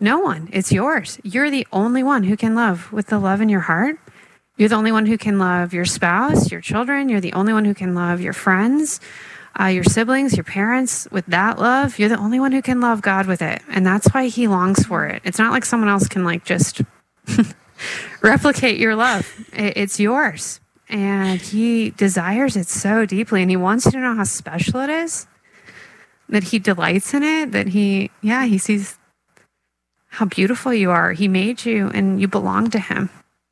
No one. It's yours. You're the only one who can love with the love in your heart. You're the only one who can love your spouse, your children. You're the only one who can love your friends, your siblings, your parents with that love. You're the only one who can love God with it. And that's why he longs for it. It's not like someone else can like just replicate your love. It's yours. And he desires it so deeply. And he wants you to know how special it is, that he delights in it, that he sees how beautiful you are. He made you and you belong to him.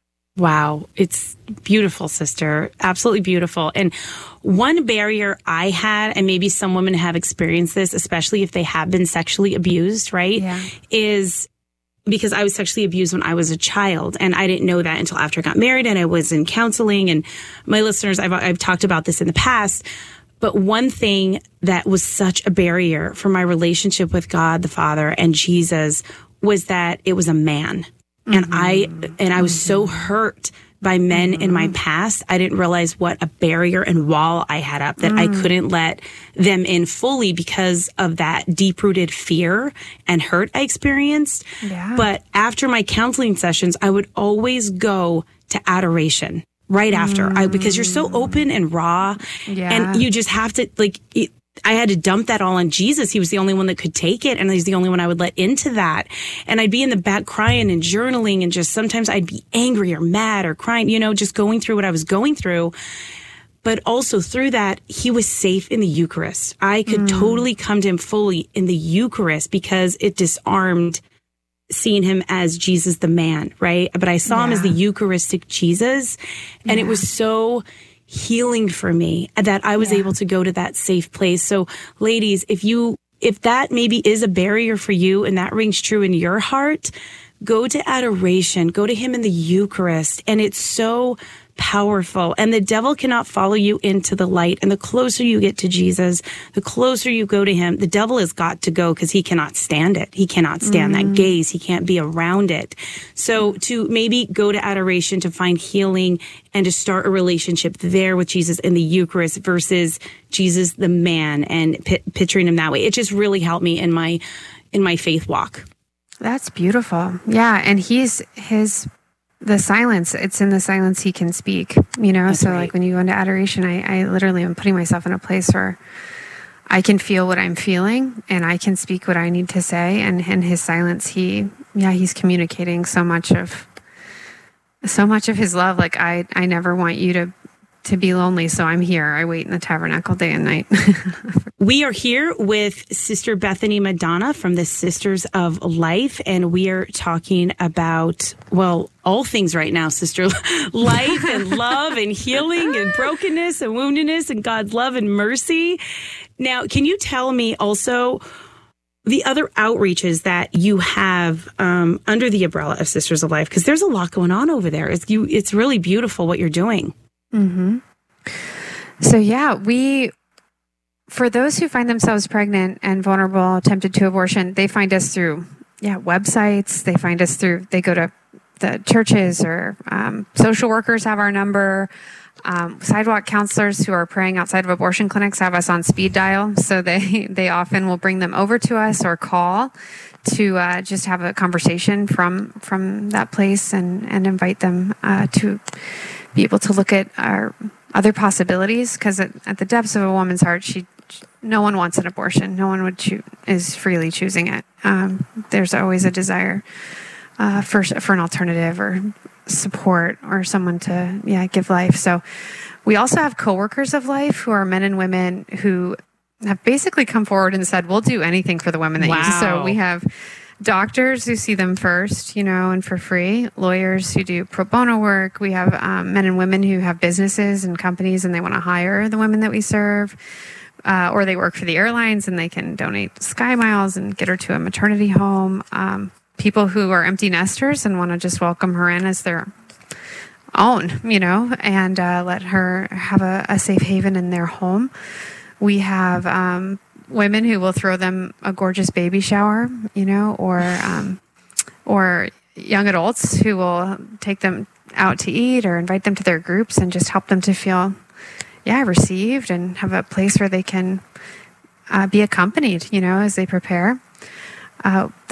Wow. It's beautiful, sister. Absolutely beautiful. And one barrier I had, and maybe some women have experienced this, especially if they have been sexually abused, right? Yeah. Is because I was sexually abused when I was a child, and I didn't know that until after I got married and I was in counseling. And my listeners, I've talked about this in the past, but one thing that was such a barrier for my relationship with God the Father and Jesus was that it was a man. And I was so hurt by men in my past. I didn't realize what a barrier and wall I had up, that I couldn't let them in fully because of that deep-rooted fear and hurt I experienced. Yeah. But after my counseling sessions, I would always go to adoration right after, because you're so open and raw, and you just have to I had to dump that all on Jesus. He was the only one that could take it, and he's the only one I would let into that. And I'd be in the back crying and journaling, and just sometimes I'd be angry or mad or crying, just going through what I was going through. But also through that, he was safe in the Eucharist. I could totally come to him fully in the Eucharist because it disarmed seeing him as Jesus the man, right? But I saw him as the Eucharistic Jesus, and it was so healing for me that I was able to go to that safe place. So ladies, if that maybe is a barrier for you and that rings true in your heart, go to adoration, go to him in the Eucharist. And it's so powerful. And the devil cannot follow you into the light. And the closer you get to Jesus, the closer you go to him, the devil has got to go because he cannot stand it. He cannot stand that gaze. He can't be around it. So to maybe go to adoration to find healing and to start a relationship there with Jesus in the Eucharist versus Jesus the man and picturing him that way. It just really helped me in my faith walk. That's beautiful. Yeah. And the silence, it's in the silence he can speak, That's so right. Like when you go into adoration, I literally am putting myself in a place where I can feel what I'm feeling and I can speak what I need to say. And in his silence, he's communicating so much of his love. Like I never want you to be lonely. So I'm here. I wait in the tabernacle day and night. We are here with Sister Bethany Madonna from the Sisters of Life, and we are talking about, all things right now, sister. Life and love and healing and brokenness and woundedness and God's love and mercy. Now, can you tell me also the other outreaches that you have under the umbrella of Sisters of Life? Because there's a lot going on over there. It's really beautiful what you're doing. Mm-hmm. So for those who find themselves pregnant and vulnerable, tempted to abortion, they find us through websites. They go to the churches, or social workers have our number. Sidewalk counselors who are praying outside of abortion clinics have us on speed dial. So they often will bring them over to us or call to just have a conversation from that place and invite them to be able to look at our other possibilities. Because at the depths of a woman's heart, no one wants an abortion. No one is freely choosing it. There's always a desire for an alternative or support or someone to give life. So we also have coworkers of life who are men and women who have basically come forward and said, we'll do anything for the women that you. So we have doctors who see them first, and for free, lawyers who do pro bono work. We have men and women who have businesses and companies and they want to hire the women that we serve. Or they work for the airlines and they can donate Sky Miles and get her to a maternity home. People who are empty nesters and want to just welcome her in as their own, and let her have a safe haven in their home. We have women who will throw them a gorgeous baby shower, or young adults who will take them out to eat or invite them to their groups and just help them to feel received and have a place where they can be accompanied, as they prepare.